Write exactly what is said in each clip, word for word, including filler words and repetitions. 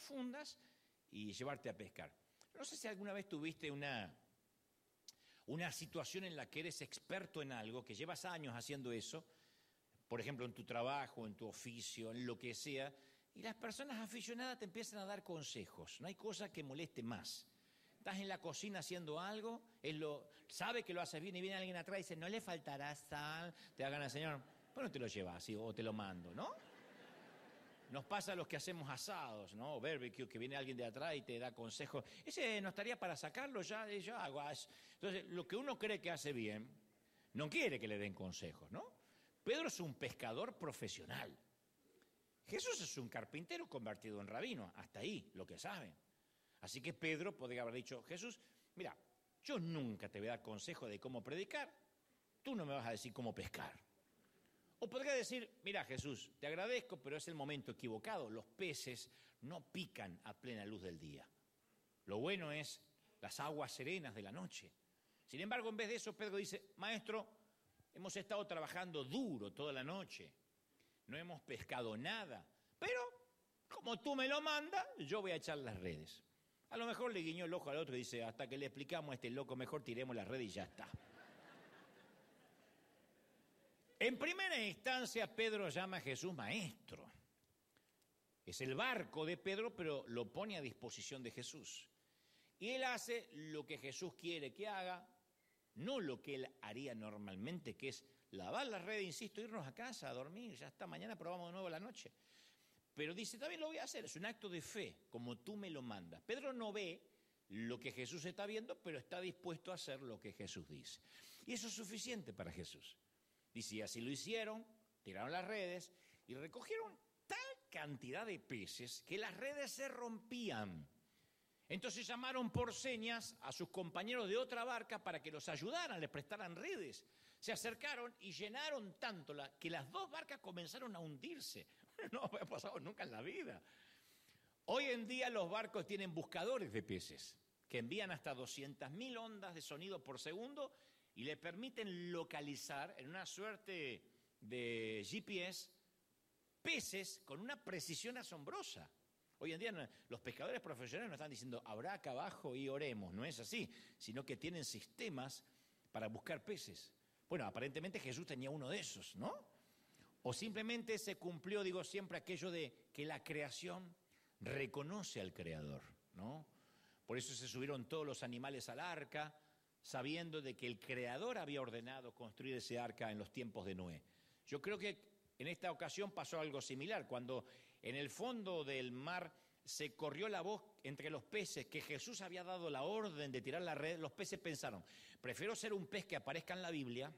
profundas y llevarte a pescar. No sé si alguna vez tuviste una, una situación en la que eres experto en algo, que llevas años haciendo eso, por ejemplo, en tu trabajo, en tu oficio, en lo que sea, y las personas aficionadas te empiezan a dar consejos. No hay cosa que moleste más. Estás en la cocina haciendo algo, él lo, sabe que lo haces bien y viene alguien atrás y dice, no le faltará sal, te hagan al señor, bueno, te lo llevas así, o te lo mando, ¿no? Nos pasa a los que hacemos asados, ¿no? O barbecue, que viene alguien de atrás y te da consejos. Ese no estaría para sacarlo, ya, ya hago. Entonces, lo que uno cree que hace bien, no quiere que le den consejos, ¿no? Pedro es un pescador profesional. Jesús es un carpintero convertido en rabino, hasta ahí, lo que saben. Así que Pedro podría haber dicho, Jesús, mira, yo nunca te voy a dar consejo de cómo predicar, tú no me vas a decir cómo pescar. O podría decir, mira Jesús, te agradezco, pero es el momento equivocado, los peces no pican a plena luz del día. Lo bueno es las aguas serenas de la noche. Sin embargo, en vez de eso, Pedro dice, maestro, hemos estado trabajando duro toda la noche, no hemos pescado nada, pero como tú me lo mandas, yo voy a echar las redes. A lo mejor le guiñó el ojo al otro y dice, hasta que le explicamos a este loco, mejor tiremos las redes y ya está. En primera instancia, Pedro llama a Jesús maestro. Es el barco de Pedro, pero lo pone a disposición de Jesús. Y él hace lo que Jesús quiere que haga, no lo que él haría normalmente, que es lavar las redes, insisto, irnos a casa, a dormir, ya está, mañana probamos de nuevo la noche. Pero dice, también lo voy a hacer, es un acto de fe, como tú me lo mandas. Pedro no ve lo que Jesús está viendo, pero está dispuesto a hacer lo que Jesús dice. Y eso es suficiente para Jesús. Dice, y así lo hicieron, tiraron las redes y recogieron tal cantidad de peces que las redes se rompían. Entonces llamaron por señas a sus compañeros de otra barca para que los ayudaran, les prestaran redes. Se acercaron y llenaron tanto la, que las dos barcas comenzaron a hundirse. No había pasado nunca en la vida. Hoy en día los barcos tienen buscadores de peces que envían hasta doscientas mil ondas de sonido por segundo y le permiten localizar en una suerte de G P S peces con una precisión asombrosa. Hoy en día los pescadores profesionales no están diciendo habrá acá abajo y oremos, no es así, sino que tienen sistemas para buscar peces. Bueno, aparentemente Jesús tenía uno de esos, ¿no? O simplemente se cumplió, digo siempre, aquello de que la creación reconoce al Creador, ¿no? Por eso se subieron todos los animales al arca, sabiendo de que el Creador había ordenado construir ese arca en los tiempos de Noé. Yo creo que en esta ocasión pasó algo similar, cuando en el fondo del mar se corrió la voz entre los peces que Jesús había dado la orden de tirar la red. Los peces pensaron, prefiero ser un pez que aparezca en la Biblia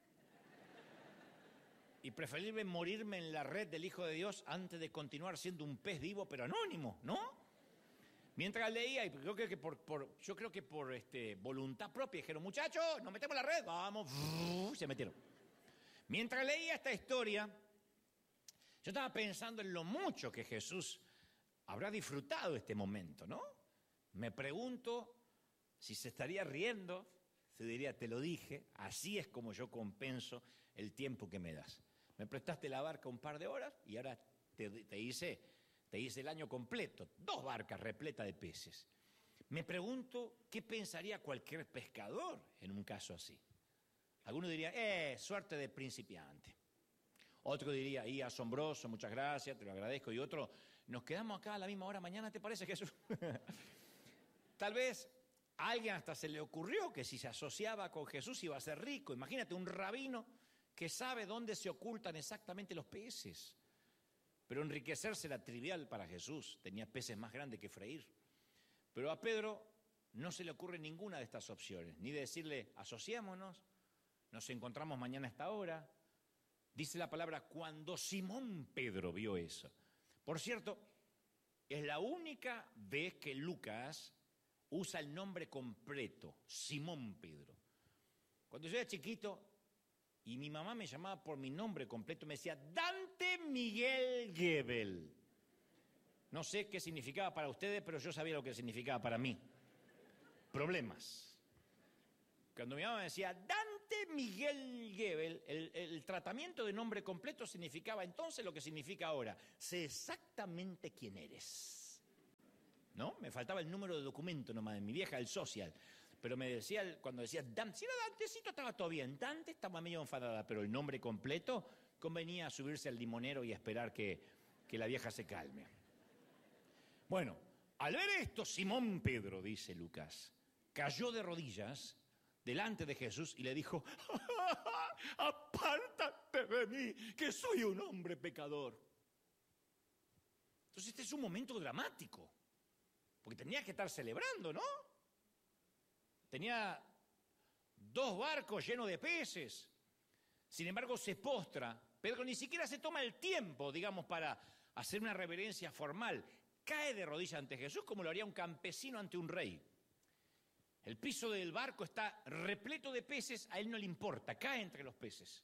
y preferible morirme en la red del Hijo de Dios antes de continuar siendo un pez vivo pero anónimo, ¿no? Mientras leía, y creo que por, por, yo creo que por este, voluntad propia, dijeron, muchachos, nos metemos en la red, vamos, se metieron. Mientras leía esta historia, yo estaba pensando en lo mucho que Jesús habrá disfrutado este momento, ¿no? Me pregunto si se estaría riendo, se diría, te lo dije, así es como yo compenso el tiempo que me das. Me prestaste la barca un par de horas y ahora te, te hice, te hice el año completo, dos barcas repletas de peces. Me pregunto qué pensaría cualquier pescador en un caso así. Alguno diría, eh, suerte de principiante. Otro diría, ahí asombroso, muchas gracias, te lo agradezco. Y otro, nos quedamos acá a la misma hora mañana, ¿te parece, Jesús? Tal vez a alguien hasta se le ocurrió que si se asociaba con Jesús iba a ser rico. Imagínate un rabino que sabe dónde se ocultan exactamente los peces. Pero enriquecerse era trivial para Jesús, tenía peces más grandes que freír. Pero a Pedro no se le ocurre ninguna de estas opciones, ni de decirle, asociémonos, nos encontramos mañana a esta hora. Dice la palabra, cuando Simón Pedro vio eso. Por cierto, es la única vez que Lucas usa el nombre completo, Simón Pedro. Cuando yo era chiquito y mi mamá me llamaba por mi nombre completo, me decía Dante Miguel Gebel. No sé qué significaba para ustedes, pero yo sabía lo que significaba para mí. Problemas. Cuando mi mamá me decía Dante Miguel Gebel, el, el tratamiento de nombre completo significaba entonces lo que significa ahora. Sé exactamente quién eres. ¿no? Me faltaba el número de documento nomás de mi vieja, el social. Pero me decía, cuando decía Dante, si era Dantecito estaba todo bien. Dante estaba medio enfadada, pero el nombre completo convenía subirse al limonero y esperar que, que la vieja se calme. Bueno, al ver esto, Simón Pedro, dice Lucas, cayó de rodillas delante de Jesús y le dijo, apártate de mí, que soy un hombre pecador. Entonces este es un momento dramático, porque tenía que estar celebrando, ¿no? Tenía dos barcos llenos de peces. Sin embargo, se postra. Pedro ni siquiera se toma el tiempo, digamos, para hacer una reverencia formal. Cae de rodillas ante Jesús como lo haría un campesino ante un rey. El piso del barco está repleto de peces, a él no le importa, cae entre los peces.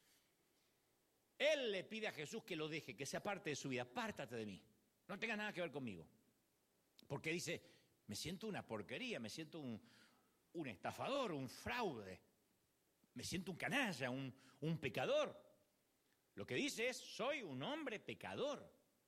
Él le pide a Jesús que lo deje, que se aparte de su vida. Apártate de mí, no tengas nada que ver conmigo. Porque dice, me siento una porquería, me siento un... un estafador, un fraude, me siento un canalla, un, un pecador. Lo que dice es, soy un hombre pecador.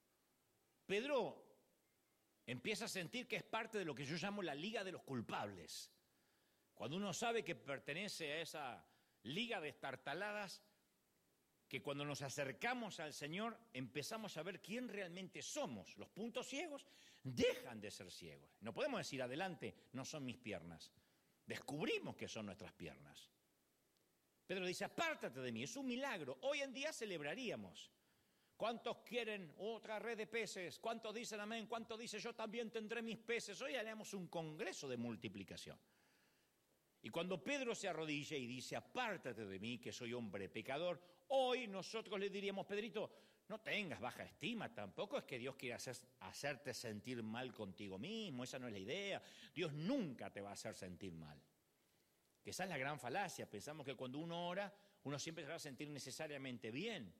Pedro empieza a sentir que es parte de lo que yo llamo la liga de los culpables. Cuando uno sabe que pertenece a esa liga de estartaladas, que cuando nos acercamos al Señor empezamos a ver quién realmente somos. Los puntos ciegos dejan de ser ciegos. No podemos decir, adelante, no son mis piernas. Descubrimos que son nuestras piernas. Pedro dice, apártate de mí, es un milagro. Hoy en día celebraríamos. ¿Cuántos quieren otra red de peces? ¿Cuántos dicen amén? ¿Cuántos dicen yo también tendré mis peces? Hoy haremos un congreso de multiplicación. Y cuando Pedro se arrodilla y dice, apártate de mí, que soy hombre pecador, hoy nosotros le diríamos, Pedrito, no tengas baja estima, tampoco es que Dios quiera hacer, hacerte sentir mal contigo mismo, esa no es la idea. Dios nunca te va a hacer sentir mal. Que esa es la gran falacia, pensamos que cuando uno ora, uno siempre se va a sentir necesariamente bien.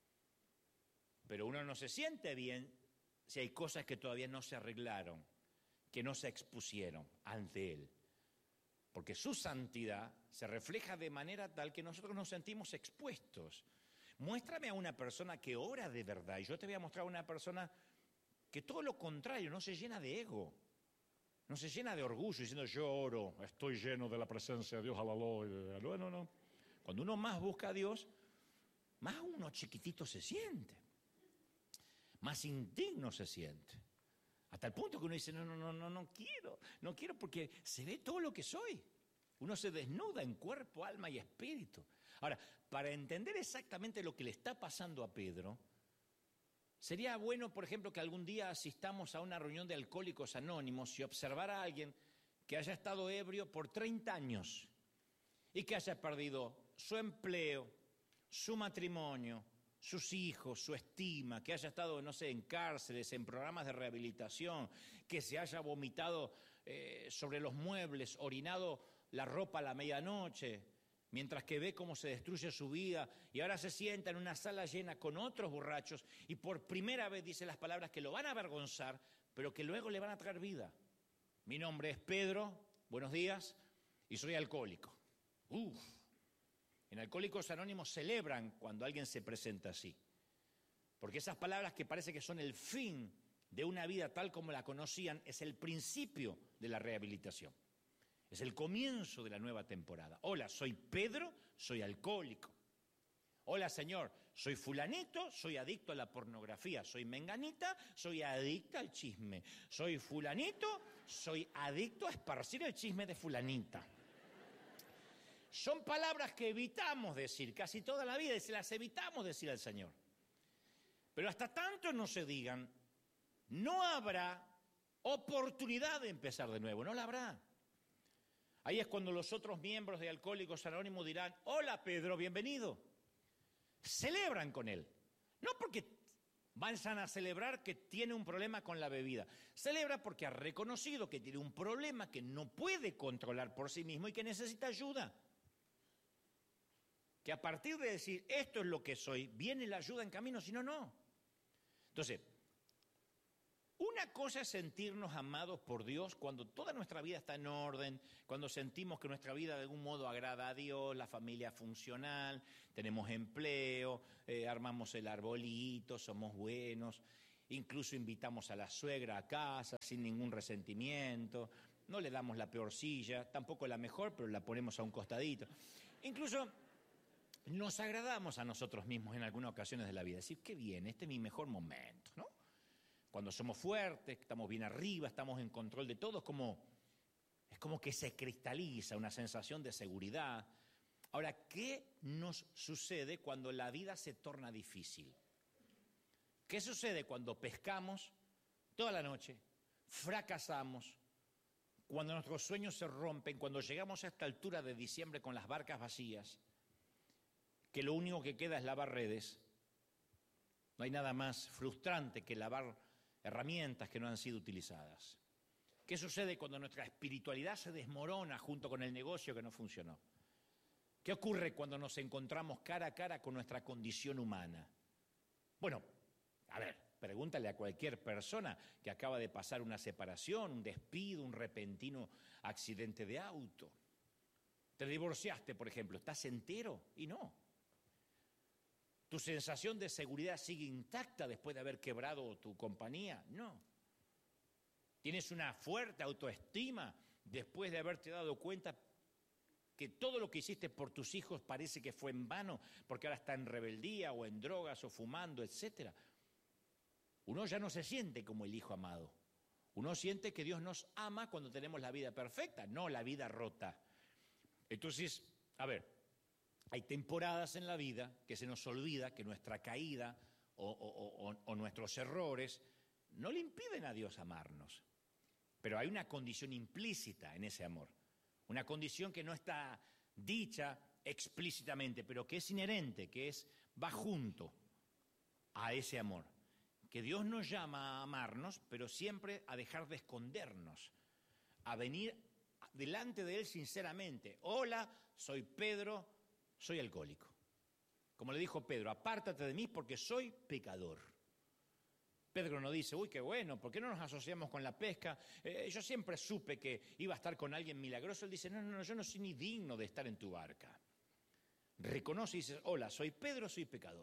Pero uno no se siente bien si hay cosas que todavía no se arreglaron, que no se expusieron ante Él. Porque su santidad se refleja de manera tal que nosotros nos sentimos expuestos. Muéstrame a una persona que ora de verdad y yo te voy a mostrar a una persona que todo lo contrario, no se llena de ego, no se llena de orgullo diciendo yo oro, estoy lleno de la presencia de Dios, aleluya. No, no, no. Cuando uno más busca a Dios, más uno chiquitito se siente, más indigno se siente. Hasta el punto que uno dice, no, no, no, no, no quiero, no quiero porque se ve todo lo que soy. Uno se desnuda en cuerpo, alma y espíritu. Ahora, para entender exactamente lo que le está pasando a Pedro, sería bueno, por ejemplo, que algún día asistamos a una reunión de alcohólicos anónimos y observar a alguien que haya estado ebrio por treinta años y que haya perdido su empleo, su matrimonio, sus hijos, su estima, que haya estado, no sé, en cárceles, en programas de rehabilitación, que se haya vomitado eh, sobre los muebles, orinado la ropa a la medianoche, mientras que ve cómo se destruye su vida y ahora se sienta en una sala llena con otros borrachos y por primera vez dice las palabras que lo van a avergonzar, pero que luego le van a traer vida. Mi nombre es Pedro, buenos días, y soy alcohólico. Uf. En Alcohólicos Anónimos celebran cuando alguien se presenta así, porque esas palabras que parece que son el fin de una vida tal como la conocían es el principio de la rehabilitación. Es el comienzo de la nueva temporada. Hola, soy Pedro, soy alcohólico. Hola, señor, soy fulanito, soy adicto a la pornografía. Soy menganita, soy adicta al chisme. Soy fulanito, soy adicto a esparcir el chisme de fulanita. Son palabras que evitamos decir casi toda la vida y se las evitamos decir al Señor. Pero hasta tanto no se digan, no habrá oportunidad de empezar de nuevo, no la habrá. Ahí es cuando los otros miembros de Alcohólicos Anónimos dirán, hola Pedro, bienvenido. Celebran con él. No porque van a celebrar que tiene un problema con la bebida. Celebra porque ha reconocido que tiene un problema que no puede controlar por sí mismo y que necesita ayuda. Que a partir de decir, esto es lo que soy, viene la ayuda en camino, si no, no. Entonces, una cosa es sentirnos amados por Dios cuando toda nuestra vida está en orden, cuando sentimos que nuestra vida de algún modo agrada a Dios, la familia funcional, tenemos empleo, eh, armamos el arbolito, somos buenos. incluso invitamos a la suegra a casa sin ningún resentimiento, no le damos la peor silla, tampoco la mejor, pero la ponemos a un costadito. Incluso nos agradamos a nosotros mismos en algunas ocasiones de la vida, decir, qué bien, este es mi mejor momento, ¿no? Cuando somos fuertes, estamos bien arriba, estamos en control de todo, es como, es como que se cristaliza una sensación de seguridad. Ahora, ¿qué nos sucede cuando la vida se torna difícil? ¿Qué sucede cuando pescamos toda la noche, fracasamos, cuando nuestros sueños se rompen, cuando llegamos a esta altura de diciembre con las barcas vacías, que lo único que queda es lavar redes? No hay nada más frustrante que lavar herramientas que no han sido utilizadas. ¿Qué sucede cuando nuestra espiritualidad se desmorona junto con el negocio que no funcionó? ¿Qué ocurre cuando nos encontramos cara a cara con nuestra condición humana? Bueno, a ver, pregúntale a cualquier persona que acaba de pasar una separación, un despido, un repentino accidente de auto. Te divorciaste, por ejemplo, ¿estás entero? Y no. ¿Tu sensación de seguridad sigue intacta después de haber quebrado tu compañía? No. ¿Tienes una fuerte autoestima después de haberte dado cuenta que todo lo que hiciste por tus hijos parece que fue en vano, porque ahora está en rebeldía o en drogas o fumando, etcétera? Uno ya no se siente como el hijo amado. Uno siente que Dios nos ama cuando tenemos la vida perfecta, no la vida rota. Entonces, a ver, hay temporadas en la vida que se nos olvida que nuestra caída o, o, o, o nuestros errores no le impiden a Dios amarnos. Pero hay una condición implícita en ese amor. Una condición que no está dicha explícitamente, pero que es inherente, que es, va junto a ese amor. Que Dios nos llama a amarnos, pero siempre a dejar de escondernos, a venir delante de Él sinceramente. Hola, soy Pedro, soy alcohólico. Como le dijo Pedro, apártate de mí porque soy pecador. Pedro no dice, uy, qué bueno, ¿por qué no nos asociamos con la pesca? Eh, yo siempre supe que iba a estar con alguien milagroso. Él dice, no, no, no, yo no soy ni digno de estar en tu barca. Reconoce y dice, hola, soy Pedro, soy pecador.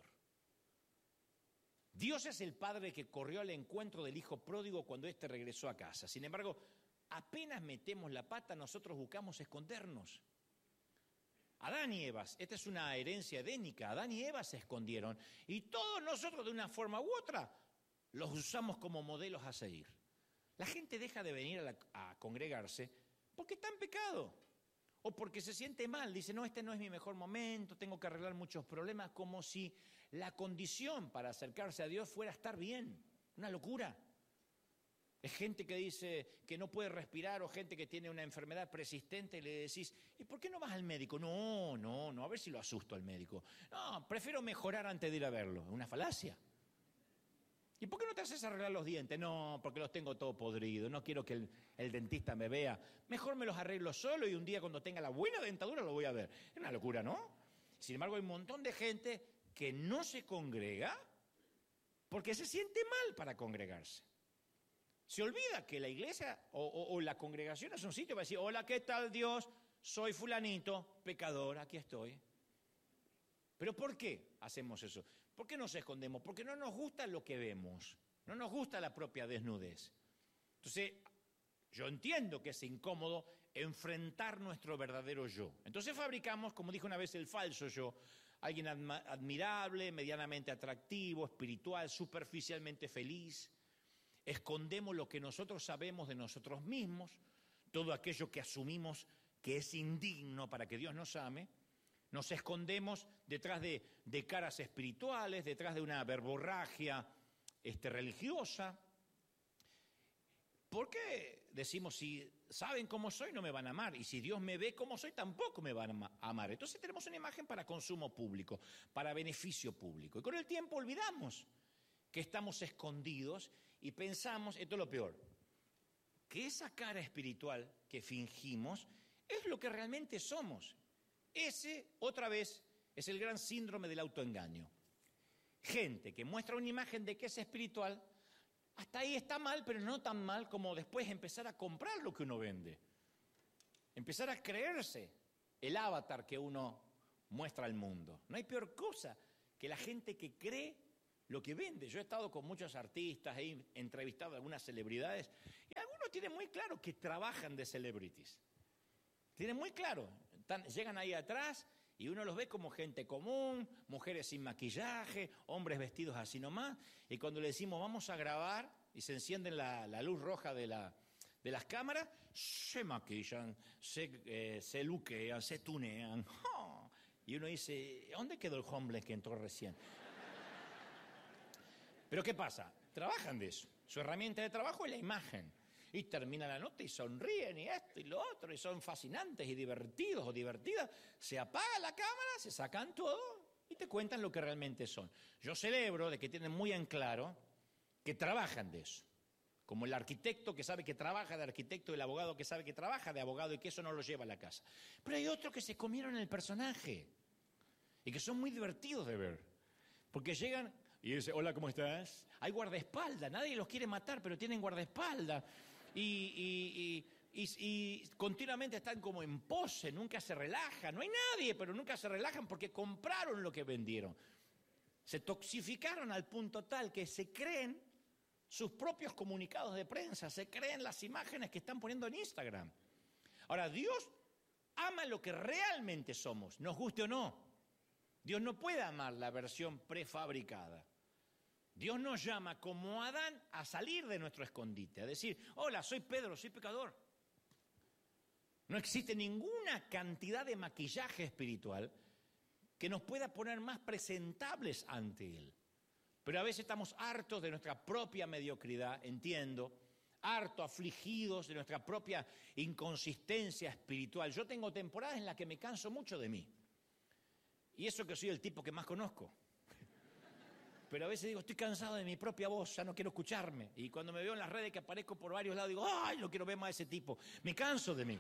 Dios es el padre que corrió al encuentro del hijo pródigo cuando éste regresó a casa. Sin embargo, apenas metemos la pata, nosotros buscamos escondernos. Adán y Eva, esta es una herencia edénica, Adán y Eva se escondieron y todos nosotros de una forma u otra los usamos como modelos a seguir. La gente deja de venir a, la, a congregarse porque está en pecado o porque se siente mal. Dice, no, este no es mi mejor momento, tengo que arreglar muchos problemas, como si la condición para acercarse a Dios fuera estar bien. Una locura. Es gente que dice que no puede respirar o gente que tiene una enfermedad persistente y le decís, ¿y por qué no vas al médico? No, no, no, a ver si lo asusto al médico. No, prefiero mejorar antes de ir a verlo. Es una falacia. ¿Y por qué no te haces arreglar los dientes? No, porque los tengo todo podrido, no quiero que el, el dentista me vea. Mejor me los arreglo solo y un día cuando tenga la buena dentadura lo voy a ver. Es una locura, ¿no? Sin embargo, hay un montón de gente que no se congrega porque se siente mal para congregarse. Se olvida que la iglesia o, o, o la congregación es un sitio para decir, hola, ¿qué tal Dios? Soy fulanito, pecador, aquí estoy. ¿Pero por qué hacemos eso? ¿Por qué nos escondemos? Porque no nos gusta lo que vemos, no nos gusta la propia desnudez. Entonces, yo entiendo que es incómodo enfrentar nuestro verdadero yo. Entonces fabricamos, como dijo una vez el falso yo, alguien admirable, medianamente atractivo, espiritual, superficialmente feliz. Escondemos lo que nosotros sabemos de nosotros mismos, todo aquello que asumimos que es indigno para que Dios nos ame. Nos escondemos detrás de, de caras espirituales, detrás de una verborragia este, religiosa. ¿Por qué decimos, si saben cómo soy, no me van a amar? Y si Dios me ve como soy, tampoco me van a amar. Entonces tenemos una imagen para consumo público, para beneficio público. Y con el tiempo olvidamos que estamos escondidos y pensamos, esto es lo peor, que esa cara espiritual que fingimos es lo que realmente somos. Ese, otra vez, es el gran síndrome del autoengaño. Gente que muestra una imagen de que es espiritual, hasta ahí está mal, pero no tan mal como después empezar a comprar lo que uno vende. Empezar a creerse el avatar que uno muestra al mundo. No hay peor cosa que la gente que cree lo que vende. Yo he estado con muchos artistas, he entrevistado a algunas celebridades y algunos tienen muy claro que trabajan de celebrities. Tienen muy claro, están, llegan ahí atrás y uno los ve como gente común, mujeres sin maquillaje, hombres vestidos así nomás, y cuando le decimos vamos a grabar y se encienden la, la luz roja de, la, de las cámaras, se maquillan, se, eh, se luquean, se tunean. ¡Oh! Y uno dice, ¿dónde quedó el homeless que entró recién? Pero ¿qué pasa? Trabajan de eso. Su herramienta de trabajo es la imagen. Y termina la nota y sonríen y esto y lo otro, y son fascinantes y divertidos o divertidas. Se apaga la cámara, se sacan todo y te cuentan lo que realmente son. Yo celebro de que tienen muy en claro que trabajan de eso. Como el arquitecto que sabe que trabaja de arquitecto y el abogado que sabe que trabaja de abogado y que eso no lo lleva a la casa. Pero hay otros que se comieron el personaje y que son muy divertidos de ver. Porque llegan y dicen, hola, ¿cómo estás? Hay guardaespaldas, nadie los quiere matar, pero tienen guardaespaldas. Y, y, y, y, y continuamente están como en pose, nunca se relajan. No hay nadie, pero nunca se relajan porque compraron lo que vendieron. Se toxificaron al punto tal que se creen sus propios comunicados de prensa, se creen las imágenes que están poniendo en Instagram. Ahora, Dios ama lo que realmente somos, nos guste o no. Dios no puede amar la versión prefabricada. Dios nos llama como Adán a salir de nuestro escondite, a decir, hola, soy Pedro, soy pecador. No existe ninguna cantidad de maquillaje espiritual que nos pueda poner más presentables ante Él. Pero a veces estamos hartos de nuestra propia mediocridad, entiendo, hartos, afligidos de nuestra propia inconsistencia espiritual. Yo tengo temporadas en las que me canso mucho de mí. Y eso que soy el tipo que más conozco. Pero a veces digo, estoy cansado de mi propia voz, ya no quiero escucharme. Y cuando me veo en las redes que aparezco por varios lados, digo, ay, no quiero ver más a ese tipo. Me canso de mí.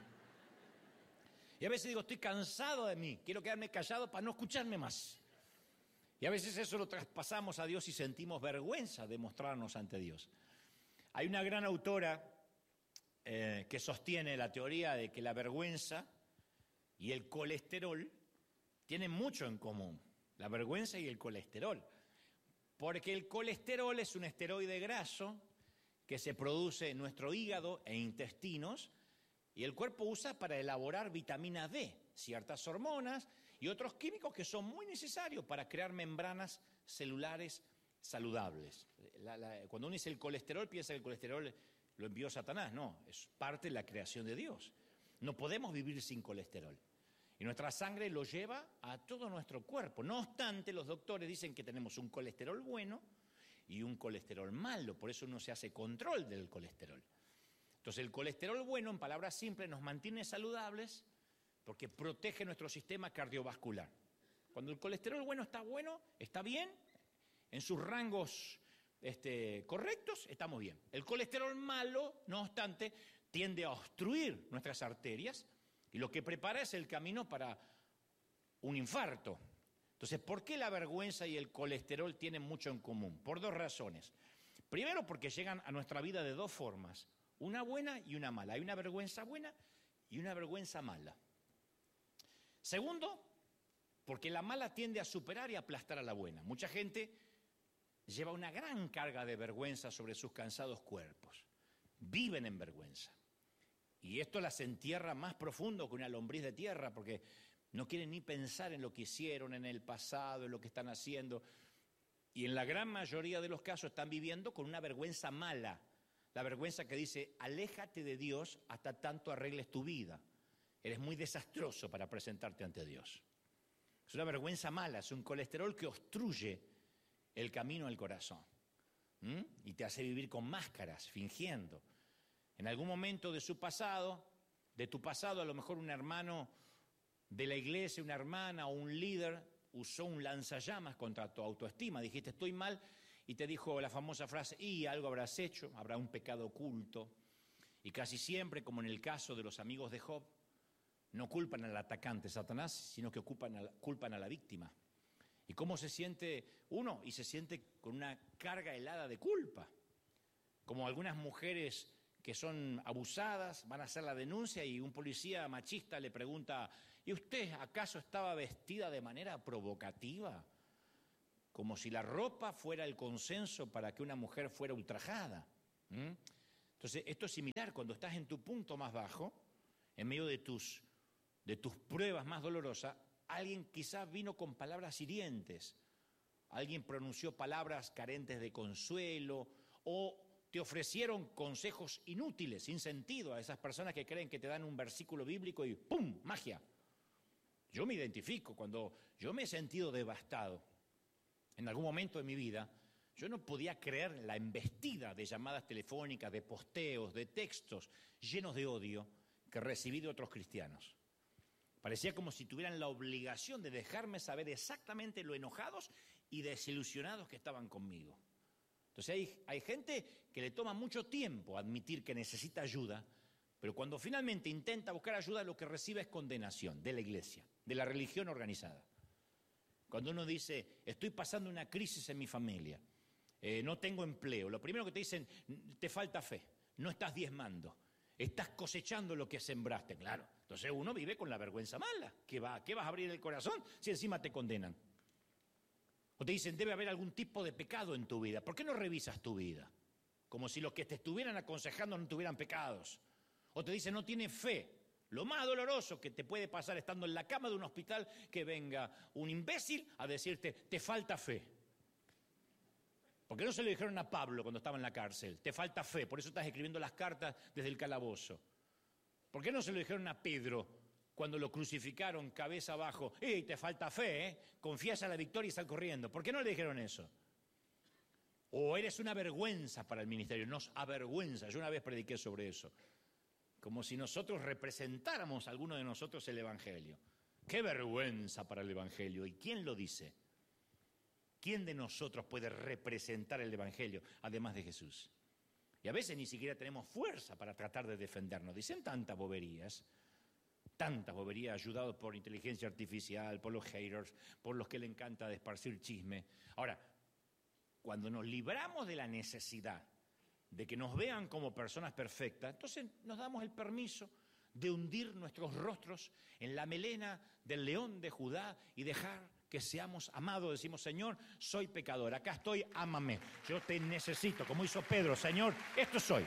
Y a veces digo, estoy cansado de mí, quiero quedarme callado para no escucharme más. Y a veces eso lo traspasamos a Dios y sentimos vergüenza de mostrarnos ante Dios. Hay una gran autora eh, que sostiene la teoría de que la vergüenza y el colesterol tienen mucho en común. La vergüenza y el colesterol. Porque el colesterol es un esteroide graso que se produce en nuestro hígado e intestinos y el cuerpo usa para elaborar vitamina D, ciertas hormonas y otros químicos que son muy necesarios para crear membranas celulares saludables. La, la, cuando uno dice el colesterol, piensa que el colesterol lo envió Satanás. No, es parte de la creación de Dios. No podemos vivir sin colesterol. Y nuestra sangre lo lleva a todo nuestro cuerpo. No obstante, los doctores dicen que tenemos un colesterol bueno y un colesterol malo. Por eso uno se hace control del colesterol. Entonces, el colesterol bueno, en palabras simples, nos mantiene saludables porque protege nuestro sistema cardiovascular. Cuando el colesterol bueno está bueno, está bien, en sus rangos este, correctos, estamos bien. El colesterol malo, no obstante, tiende a obstruir nuestras arterias y lo que prepara es el camino para un infarto. Entonces, ¿por qué la vergüenza y el colesterol tienen mucho en común? Por dos razones. Primero, porque llegan a nuestra vida de dos formas, una buena y una mala. Hay una vergüenza buena y una vergüenza mala. Segundo, porque la mala tiende a superar y aplastar a la buena. Mucha gente lleva una gran carga de vergüenza sobre sus cansados cuerpos. Viven en vergüenza. Y esto las entierra más profundo que una lombriz de tierra, porque no quieren ni pensar en lo que hicieron en el pasado, en lo que están haciendo. Y en la gran mayoría de los casos están viviendo con una vergüenza mala. La vergüenza que dice, aléjate de Dios hasta tanto arregles tu vida. Eres muy desastroso para presentarte ante Dios. Es una vergüenza mala, es un colesterol que obstruye el camino al corazón. ¿Mm? Y te hace vivir con máscaras, fingiendo. En algún momento de su pasado, de tu pasado, a lo mejor un hermano de la iglesia, una hermana o un líder usó un lanzallamas contra tu autoestima. Dijiste, estoy mal, y te dijo la famosa frase, y algo habrás hecho, habrá un pecado oculto. Y casi siempre, como en el caso de los amigos de Job, no culpan al atacante, Satanás, sino que culpan a la, culpan a la víctima. ¿Y cómo se siente uno? Y se siente con una carga helada de culpa. Como algunas mujeres que son abusadas, van a hacer la denuncia y un policía machista le pregunta, ¿y usted acaso estaba vestida de manera provocativa? como si la ropa fuera el consenso para que una mujer fuera ultrajada. ¿Mm? Entonces, esto es similar cuando estás en tu punto más bajo, en medio de tus, de tus pruebas más dolorosas, alguien quizás vino con palabras hirientes, alguien pronunció palabras carentes de consuelo o te ofrecieron consejos inútiles, sin sentido, a esas personas que creen que te dan un versículo bíblico y ¡pum!, magia. Yo me identifico, cuando yo me he sentido devastado en algún momento de mi vida, yo no podía creer la embestida de llamadas telefónicas, de posteos, de textos llenos de odio que recibí de otros cristianos. Parecía como si tuvieran la obligación de dejarme saber exactamente lo enojados y desilusionados que estaban conmigo. Entonces hay, hay gente que le toma mucho tiempo admitir que necesita ayuda, pero cuando finalmente intenta buscar ayuda, lo que recibe es condenación de la iglesia, de la religión organizada. Cuando uno dice, estoy pasando una crisis en mi familia, eh, no tengo empleo, lo primero que te dicen, te falta fe, no estás diezmando, estás cosechando lo que sembraste, claro. Entonces uno vive con la vergüenza mala. ¿Qué, va, ¿Qué vas a abrir el corazón si encima te condenan? O te dicen, debe haber algún tipo de pecado en tu vida. ¿Por qué no revisas tu vida? Como si los que te estuvieran aconsejando no tuvieran pecados. O te dicen, no tienes fe. Lo más doloroso que te puede pasar estando en la cama de un hospital, que venga un imbécil a decirte, te falta fe. ¿Por qué no se lo dijeron a Pablo cuando estaba en la cárcel? Te falta fe, por eso estás escribiendo las cartas desde el calabozo. ¿Por qué no se lo dijeron a Pedro cuando lo crucificaron cabeza abajo? ¡Ey, te falta fe, eh! Confiesa la victoria y sal corriendo. ¿Por qué no le dijeron eso? O eres una vergüenza para el ministerio, nos avergüenza. Yo una vez prediqué sobre eso. Como si nosotros representáramos a alguno de nosotros el Evangelio. ¡Qué vergüenza para el Evangelio! ¿Y quién lo dice? ¿Quién de nosotros puede representar el Evangelio, además de Jesús? Y a veces ni siquiera tenemos fuerza para tratar de defendernos. Dicen tantas boberías, tantas boberías, ayudados por inteligencia artificial, por los haters, por los que le encanta esparcir chisme. Ahora, cuando nos libramos de la necesidad de que nos vean como personas perfectas, entonces nos damos el permiso de hundir nuestros rostros en la melena del león de Judá y dejar que seamos amados. Decimos, Señor, soy pecador, acá estoy, ámame, yo te necesito, como hizo Pedro, Señor, esto soy.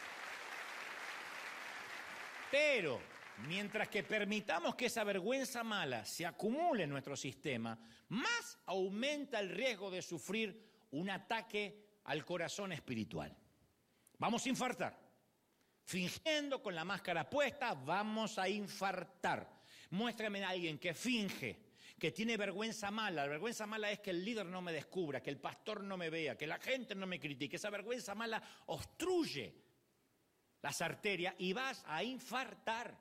Pero mientras que permitamos que esa vergüenza mala se acumule en nuestro sistema, más aumenta el riesgo de sufrir un ataque al corazón espiritual. Vamos a infartar. Fingiendo con la máscara puesta, vamos a infartar. Muéstrame a alguien que finge, que tiene vergüenza mala. La vergüenza mala es que el líder no me descubra, que el pastor no me vea, que la gente no me critique. Esa vergüenza mala obstruye las arterias y vas a infartar.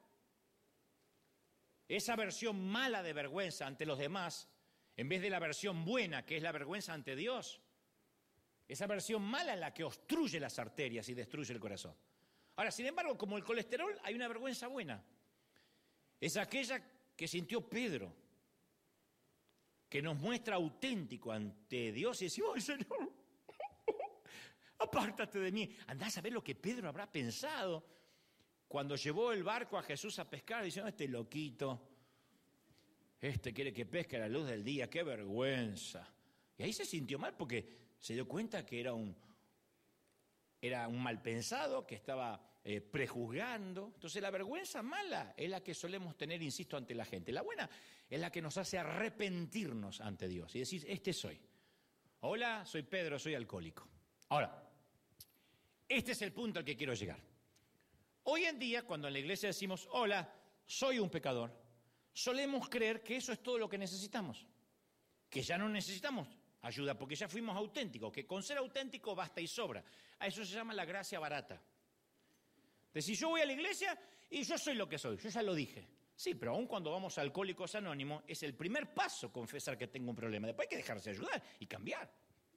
Esa versión mala de vergüenza ante los demás, en vez de la versión buena, que es la vergüenza ante Dios, esa versión mala es la que obstruye las arterias y destruye el corazón. Ahora, sin embargo, como el colesterol, hay una vergüenza buena. Es aquella que sintió Pedro, que nos muestra auténtico ante Dios y decimos, ¡ay, Señor! Apártate de mí. Andá a saber lo que Pedro habrá pensado cuando llevó el barco a Jesús a pescar, diciendo, este loquito, este quiere que pesque a la luz del día, qué vergüenza. Y ahí se sintió mal porque se dio cuenta que era un, era un mal pensado, que estaba eh, prejuzgando. Entonces la vergüenza mala es la que solemos tener, insisto, ante la gente. La buena es la que nos hace arrepentirnos ante Dios y decir, este soy. Hola, soy Pedro, soy alcohólico. Ahora, este es el punto al que quiero llegar. Hoy en día, cuando en la iglesia decimos, hola, soy un pecador, solemos creer que eso es todo lo que necesitamos, que ya no necesitamos ayuda, porque ya fuimos auténticos, que con ser auténtico basta y sobra. A eso se llama la gracia barata. Decir, yo voy a la iglesia y yo soy lo que soy, yo ya lo dije. Sí, pero aún cuando vamos a Alcohólicos Anónimos, es el primer paso confesar que tengo un problema. Después hay que dejarse ayudar y cambiar.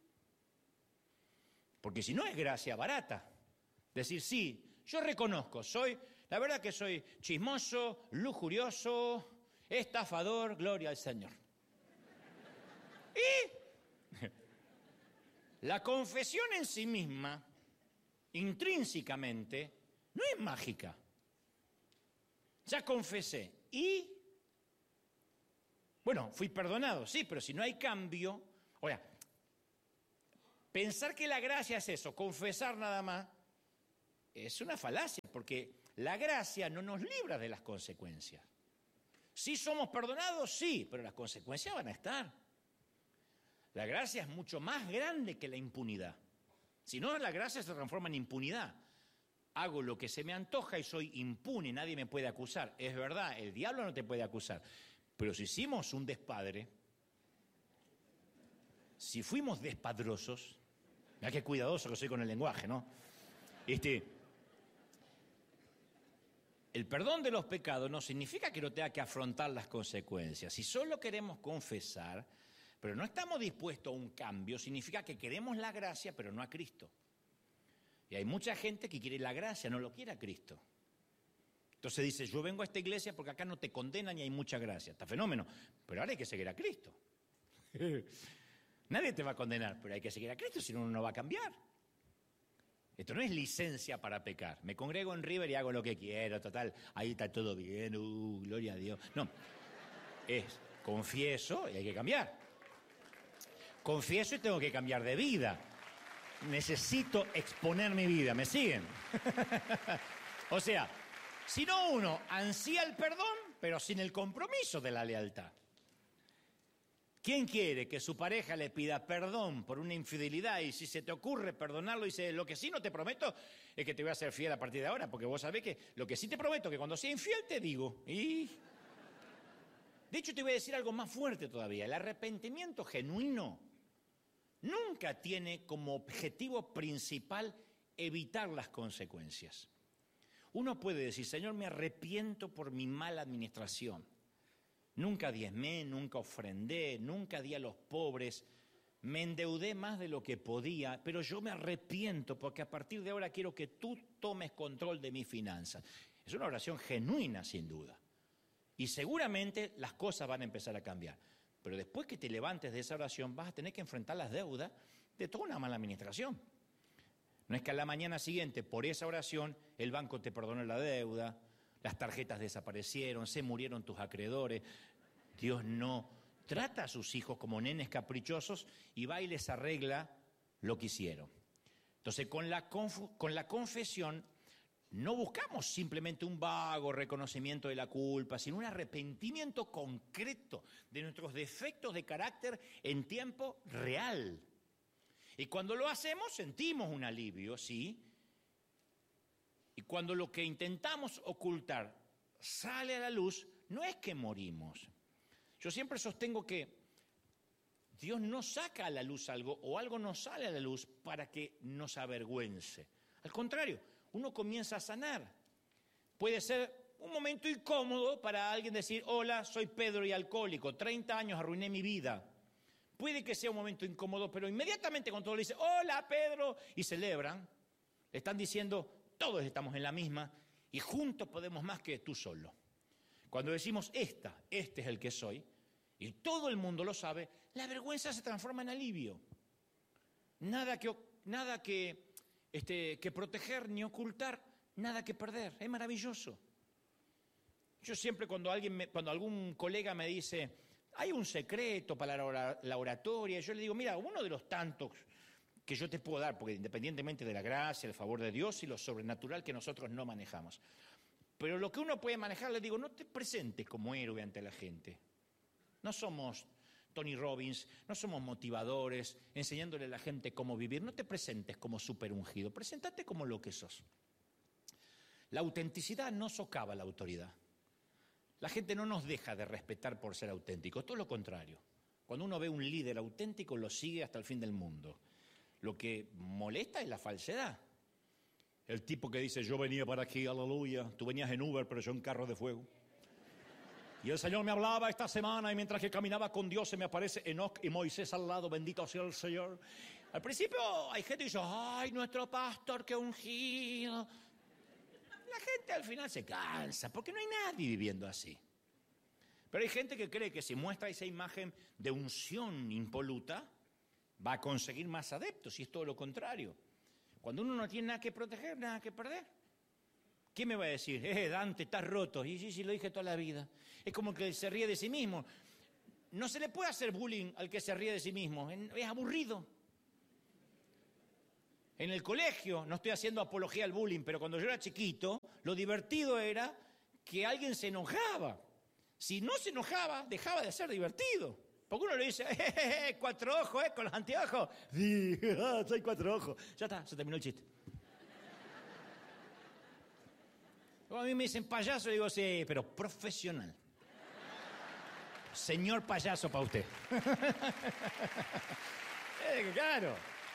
Porque si no es gracia barata. Decir, sí, yo reconozco, soy, la verdad que soy chismoso, lujurioso, estafador, gloria al Señor. Y la confesión en sí misma, intrínsecamente, no es mágica. Ya confesé y, bueno, fui perdonado, sí, pero si no hay cambio, Ahora, pensar que la gracia es eso, confesar nada más, es una falacia, porque la gracia no nos libra de las consecuencias. Sí somos perdonados, sí, pero las consecuencias van a estar. La gracia es mucho más grande que la impunidad. Si no, la gracia se transforma en impunidad. Hago lo que se me antoja y soy impune, nadie me puede acusar. Es verdad, el diablo no te puede acusar. Pero si hicimos un despadre, si fuimos despadrosos, mira qué cuidadoso que soy con el lenguaje, ¿no? Este, el perdón de los pecados no significa que no tenga que afrontar las consecuencias. Si solo queremos confesar, pero no estamos dispuestos a un cambio, significa que queremos la gracia, pero no a Cristo. Y hay mucha gente que quiere la gracia, no lo quiere a Cristo. Entonces dice, yo vengo a esta iglesia porque acá no te condenan y hay mucha gracia. Está fenómeno, pero ahora hay que seguir a Cristo. Nadie te va a condenar, pero hay que seguir a Cristo, si no, uno no va a cambiar. Esto no es licencia para pecar. Me congrego en River y hago lo que quiero, total, ahí está todo bien, uh, gloria a Dios. No, es confieso y hay que cambiar. Confieso y tengo que cambiar de vida. Necesito exponer mi vida, ¿me siguen? O sea, si no uno ansía el perdón, pero sin el compromiso de la lealtad. ¿Quién quiere que su pareja le pida perdón por una infidelidad y si se te ocurre perdonarlo, dice, lo que sí no te prometo es que te voy a ser fiel a partir de ahora, porque vos sabés que lo que sí te prometo es que cuando sea infiel te digo. Y... de hecho te voy a decir algo más fuerte todavía, el arrepentimiento genuino nunca tiene como objetivo principal evitar las consecuencias. Uno puede decir, Señor, me arrepiento por mi mala administración. Nunca diezmé, nunca ofrendé, nunca di a los pobres, me endeudé más de lo que podía, pero yo me arrepiento porque a partir de ahora quiero que tú tomes control de mis finanzas. Es una oración genuina, sin duda. Y seguramente las cosas van a empezar a cambiar. Pero después que te levantes de esa oración vas a tener que enfrentar las deudas de toda una mala administración. No es que a la mañana siguiente, por esa oración, el banco te perdonó la deuda, las tarjetas desaparecieron, se murieron tus acreedores. Dios no trata a sus hijos como nenes caprichosos y va y les arregla lo que hicieron. Entonces, con la, conf- con la confesión no buscamos simplemente un vago reconocimiento de la culpa, sino un arrepentimiento concreto de nuestros defectos de carácter en tiempo real. Y cuando lo hacemos sentimos un alivio, ¿sí? Y cuando lo que intentamos ocultar sale a la luz, no es que morimos. Yo siempre sostengo que Dios no saca a la luz algo o algo no sale a la luz para que nos avergüence. Al contrario, uno comienza a sanar. Puede ser un momento incómodo para alguien decir, hola, soy Pedro y alcohólico, treinta años arruiné mi vida. Puede que sea un momento incómodo, pero inmediatamente cuando le dice, hola Pedro, y celebran, le están diciendo, todos estamos en la misma y juntos podemos más que tú solo. Cuando decimos esta, este es el que soy, y todo el mundo lo sabe, la vergüenza se transforma en alivio. Nada que, nada que, este, que proteger ni ocultar, nada que perder. Es maravilloso. Yo siempre cuando, alguien me, cuando algún colega me dice, hay un secreto para la, la oratoria, yo le digo, mira, uno de los tantos que yo te puedo dar, porque independientemente de la gracia, el favor de Dios y lo sobrenatural que nosotros no manejamos. Pero lo que uno puede manejar, le digo, no te presentes como héroe ante la gente. No somos Tony Robbins, no somos motivadores, enseñándole a la gente cómo vivir. No te presentes como súper ungido, preséntate como lo que sos. La autenticidad no socava la autoridad. La gente no nos deja de respetar por ser auténticos, todo lo contrario. Cuando uno ve un líder auténtico, lo sigue hasta el fin del mundo. Lo que molesta es la falsedad. El tipo que dice, yo venía para aquí, aleluya, tú venías en Uber, pero yo en carro de fuego. Y el Señor me hablaba esta semana y mientras que caminaba con Dios se me aparece Enoc y Moisés al lado, bendito sea el Señor. Al principio hay gente que dice, ay, nuestro pastor, qué ungido. La gente al final se cansa porque no hay nadie viviendo así. Pero hay gente que cree que si muestra esa imagen de unción impoluta, va a conseguir más adeptos y es todo lo contrario. Cuando uno no tiene nada que proteger, nada que perder. ¿Quién me va a decir? Eh, Dante, estás roto. Y sí, sí, lo dije toda la vida. Es como que se ríe de sí mismo. no se le puede hacer bullying al que se ríe de sí mismo, es aburrido. En el colegio, no estoy haciendo apología al bullying, pero cuando yo era chiquito, lo divertido era que alguien se enojaba. Si no se enojaba, dejaba de ser divertido. Porque uno le dice, eh, eh, eh, cuatro ojos, ¿eh? Con los anteojos. Sí, soy cuatro ojos. Ya está, se terminó el chiste. Cuando a mí me dicen payaso, digo, sí, pero profesional. Señor payaso para usted. eh, claro.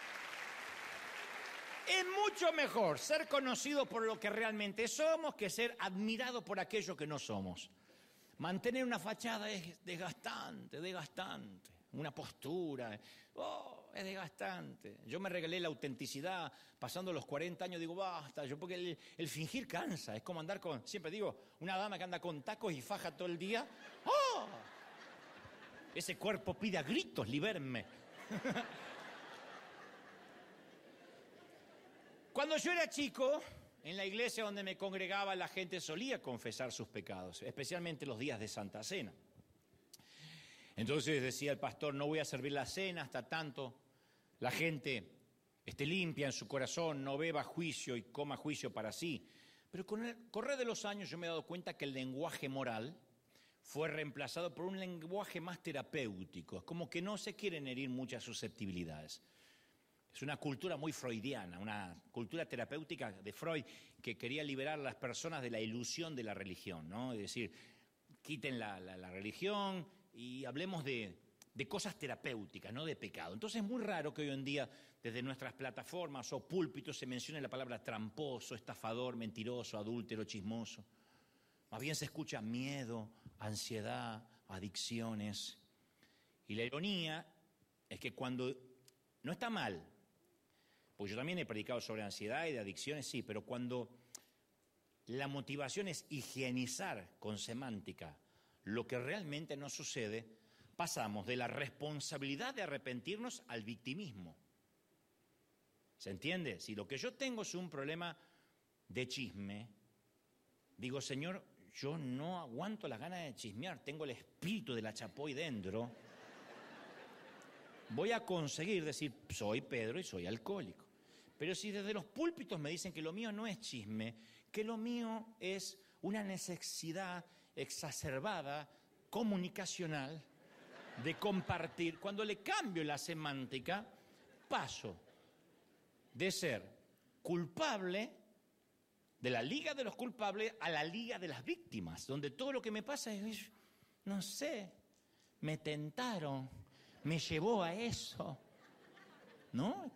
Es mucho mejor ser conocido por lo que realmente somos que ser admirado por aquello que no somos. Mantener una fachada es desgastante, desgastante. Una postura, oh, es desgastante. Yo me regalé la autenticidad, pasando los cuarenta años, digo, basta, yo porque el, el fingir cansa. Es como andar con, siempre digo, una dama que anda con tacos y faja todo el día. ¡Oh! Ese cuerpo pide a gritos, libérenme. Cuando yo era chico, en la iglesia donde me congregaba, la gente solía confesar sus pecados, especialmente los días de Santa Cena. Entonces decía el pastor, no voy a servir la cena hasta tanto la gente esté limpia en su corazón, no beba juicio y coma juicio para sí. Pero con el correr de los años yo me he dado cuenta que el lenguaje moral fue reemplazado por un lenguaje más terapéutico, como que no se quieren herir muchas susceptibilidades. Es una cultura muy freudiana, una cultura terapéutica de Freud que quería liberar a las personas de la ilusión de la religión, ¿no? Es decir, quiten la, la, la religión y hablemos de, de cosas terapéuticas, no de pecado. Entonces es muy raro que hoy en día desde nuestras plataformas o púlpitos se mencione la palabra tramposo, estafador, mentiroso, adúltero, chismoso. Más bien se escucha miedo, ansiedad, adicciones. Y la ironía es que cuando no está mal, porque yo también he predicado sobre ansiedad y de adicciones, sí, pero cuando la motivación es higienizar con semántica lo que realmente nos sucede, pasamos de la responsabilidad de arrepentirnos al victimismo. ¿Se entiende? Si lo que yo tengo es un problema de chisme, digo, Señor, yo no aguanto las ganas de chismear, tengo el espíritu de la chapoy dentro. Voy a conseguir decir, soy Pedro y soy alcohólico. Pero si desde los púlpitos me dicen que lo mío no es chisme, que lo mío es una necesidad exacerbada, comunicacional, de compartir, cuando le cambio la semántica, paso de ser culpable de la liga de los culpables a la liga de las víctimas, donde todo lo que me pasa es, no sé, me tentaron, me llevó a eso, ¿no?